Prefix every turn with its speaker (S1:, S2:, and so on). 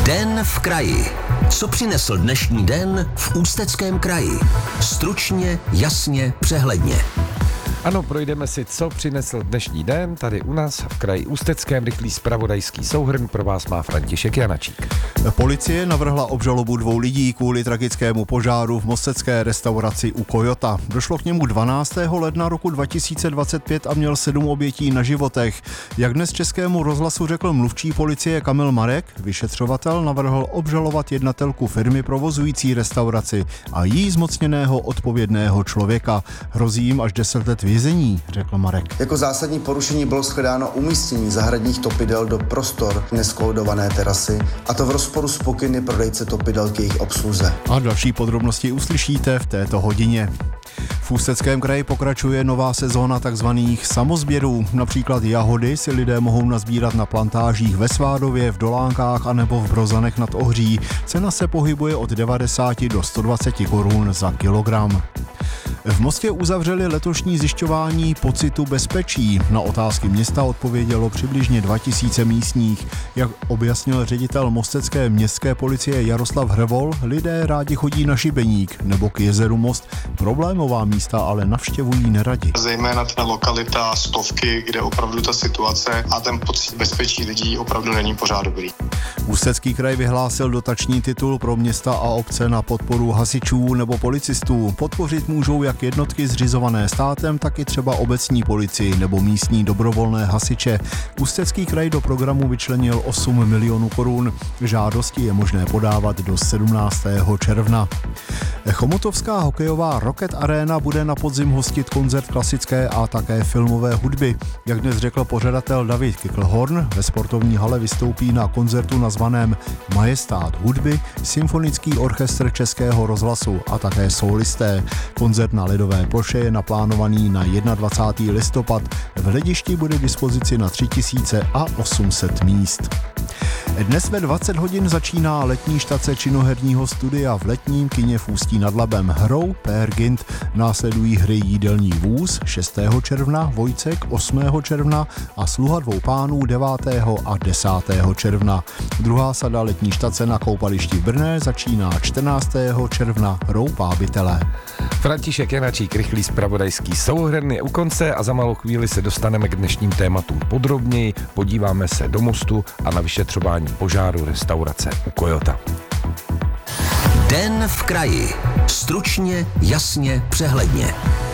S1: Den v kraji. Co přinesl dnešní den v Ústeckém kraji? Stručně, jasně, přehledně.
S2: Ano, projdeme si, co přinesl dnešní den. Tady u nás v kraji Ústeckém rychlý zpravodajský souhrn pro vás má František Janačík.
S3: Policie navrhla obžalobu 2 lidí kvůli tragickému požáru v mostecké restauraci u Kojota. Došlo k němu 12. ledna roku 2025 a měl 7 obětí na životech. Jak dnes Českému rozhlasu řekl mluvčí policie Kamil Marek, vyšetřovatel navrhl obžalovat jednatelku firmy provozující restauraci a jí zmocněného odpovědného člověka. Hrozí jim až 10 let vězení, řekl Marek.
S4: Jako zásadní porušení bylo shledáno umístění zahradních topidel do prostor neskloudované terasy, a to v rozporu s pokyny prodejce topidel k jejich obsluze.
S3: A další podrobnosti uslyšíte v této hodině. V Ústeckém kraji pokračuje nová sezóna takzvaných samozběrů. Například jahody si lidé mohou nazbírat na plantážích ve Svádově, v Dolánkách a nebo v Brozanech nad Ohří. Cena se pohybuje od 90 do 120 korun za kilogram. V Mostě uzavřeli letošní zjišťování pocitu bezpečí. Na otázky města odpovědělo přibližně 2000 místních. Jak objasnil ředitel mostecké městské policie Jaroslav Hrvol, lidé rádi chodí na Šibeník nebo k jezeru Most. Problémová místa ale navštěvují neradi.
S5: Zejména ta lokalita Stovky, kde opravdu ta situace a ten pocit bezpečí lidí opravdu není pořád dobrý.
S3: Ústecký kraj vyhlásil dotační titul pro města a obce na podporu hasičů nebo policistů. Podpořit můžou jak jednotky zřizované státem, tak i třeba obecní policii nebo místní dobrovolné hasiče. Ústecký kraj do programu vyčlenil 8 milionů korun. Žádosti je možné podávat do 17. června. Chomutovská hokejová Rocket Arena bude na podzim hostit koncert klasické a také filmové hudby. Jak dnes řekl pořadatel David Kicklhorn, ve sportovní hale vystoupí na koncertu nazvaném Majestát hudby Symfonický orchestr Českého rozhlasu a také solisté. Koncert na Lidové ploše je naplánovaný na 21. listopad. V hledišti bude k dispozici na 3800 míst. Dnes ve 20 hodin začíná letní štace činoherního studia v letním kině v Ústí nad Labem hrou Peer Gynt. Následují hry Jídelní vůz 6. června, Vojcek 8. června a Sluha dvou pánů 9. a 10. června. Druhá sada letní štace na koupališti v Brně začíná 14. června hrou Pábitelé.
S2: František Janačík, rychlý zpravodajský souhrn je u konce a za malou chvíli se dostaneme k dnešním tématům podrobněji. Podíváme se do Mostu a na vyšetřování požáru restaurace u Kojota.
S1: Den v kraji. Stručně, jasně, přehledně.